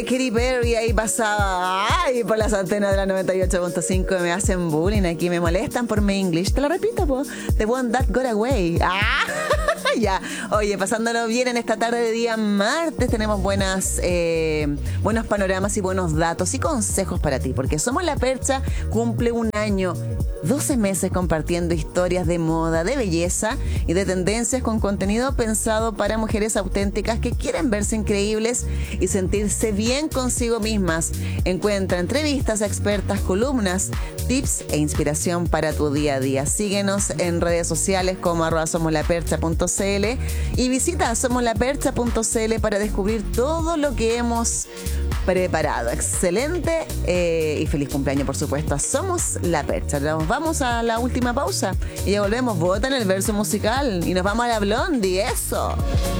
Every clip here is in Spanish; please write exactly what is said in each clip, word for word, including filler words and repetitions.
Katy Perry ahí pasaba, ay, por las antenas de la noventa y ocho punto cinco me hacen bullying aquí, me molestan por mi English. Te lo repito, po. The one that got away. Ah, ya. Oye, pasándolo bien en esta tarde de día martes, tenemos buenas, eh, buenos panoramas y buenos datos y consejos para ti, porque Somos la Percha cumple un año, doce meses compartiendo historias de moda, de belleza y de tendencias con contenido pensado para mujeres auténticas que quieren verse increíbles y sentirse bien consigo mismas. Encuentra entrevistas a expertas, columnas, tips e inspiración para tu día a día. Síguenos en redes sociales como arroba somoslapercha punto cl y visita somoslapercha punto cl para descubrir todo lo que hemos preparado. Excelente eh, y feliz cumpleaños, por supuesto, a Somos la Percha. Nos vamos a la última pausa y ya volvemos. Vota en el verso musical y nos vamos a la Blondie. ¡Eso!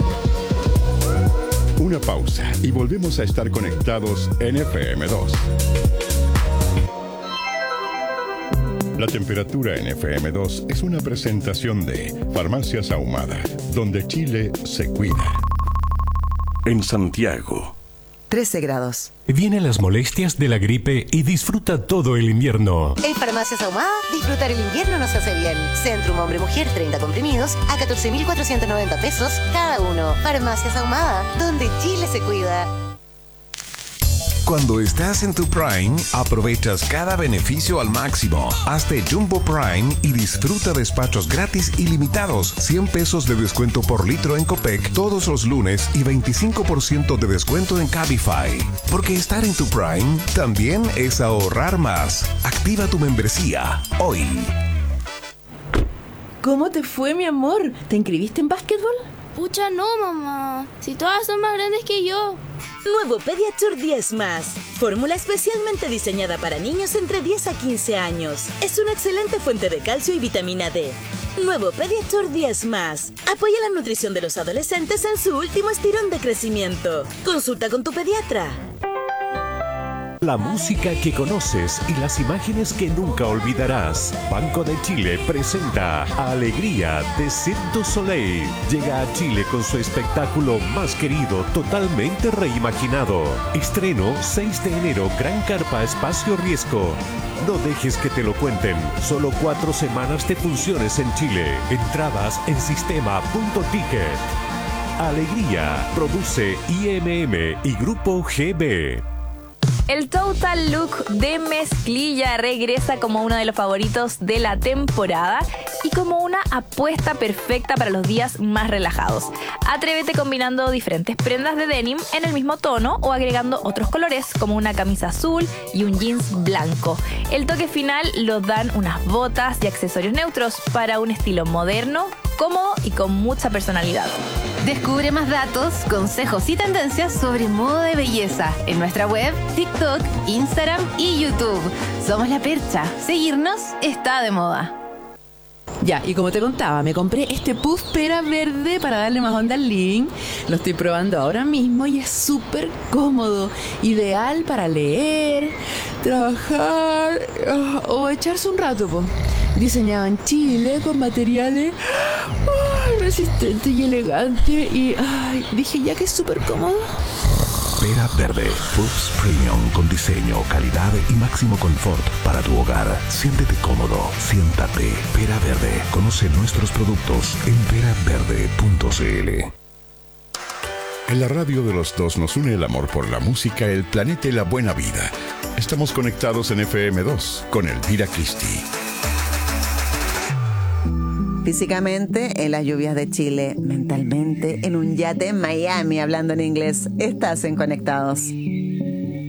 Una pausa y volvemos a estar conectados en F M dos. La temperatura en F M dos es una presentación de Farmacias Ahumada, donde Chile se cuida. En Santiago, trece grados. Vienen las molestias de la gripe y disfruta todo el invierno. En Farmacias Ahumada, disfrutar el invierno nos hace bien. Centrum Hombre-Mujer, treinta comprimidos a catorce mil cuatrocientos noventa pesos cada uno. Farmacias Ahumada, donde Chile se cuida. Cuando estás en tu Prime, aprovechas cada beneficio al máximo. Hazte Jumbo Prime y disfruta despachos gratis ilimitados, cien pesos de descuento por litro en Copec todos los lunes y veinticinco por ciento de descuento en Cabify. Porque estar en tu Prime también es ahorrar más. Activa tu membresía hoy. ¿Cómo te fue, mi amor? ¿Te inscribiste en básquetbol? Pucha, no, mamá. Si todas son más grandes que yo. Nuevo Pediatur diez más. Fórmula especialmente diseñada para niños entre diez a quince años. Es una excelente fuente de calcio y vitamina D. Nuevo Pediatur diez más. Apoya la nutrición de los adolescentes en su último estirón de crecimiento. Consulta con tu pediatra. La música que conoces y las imágenes que nunca olvidarás. Banco de Chile presenta Alegría de Cirque du Soleil. Llega a Chile con su espectáculo más querido, totalmente reimaginado. Estreno seis de enero, Gran Carpa Espacio Riesgo. No dejes que te lo cuenten. Solo cuatro semanas de funciones en Chile. Entradas en sistema punto ticket. Alegría produce I M M y Grupo G B. El Total Look de Mezclilla regresa como uno de los favoritos de la temporada y como una apuesta perfecta para los días más relajados. Atrévete combinando diferentes prendas de denim en el mismo tono o agregando otros colores como una camisa azul y un jeans blanco. El toque final lo dan unas botas y accesorios neutros para un estilo moderno, cómodo y con mucha personalidad. Descubre más datos, consejos y tendencias sobre moda de belleza en nuestra web, TikTok, Instagram y YouTube. Somos La Percha. Seguirnos está de moda. Ya, y como te contaba, me compré este puff pera verde para darle más onda al living. Lo estoy probando ahora mismo y es súper cómodo. Ideal para leer, trabajar uh, o echarse un rato, po. Diseñado en Chile con materiales uh, resistentes y elegantes. Y ay, dije ya que es súper cómodo. Pera Verde, Puffs Premium con diseño, calidad y máximo confort para tu hogar. Siéntete cómodo, siéntate. Pera Verde. Conoce nuestros productos en pera verde punto cl. En la radio de los dos nos une el amor por la música, el planeta y la buena vida. Estamos conectados en F M dos con Elvira Cristi. Físicamente en las lluvias de Chile, mentalmente en un yate en Miami hablando en inglés. Estás en Conectados.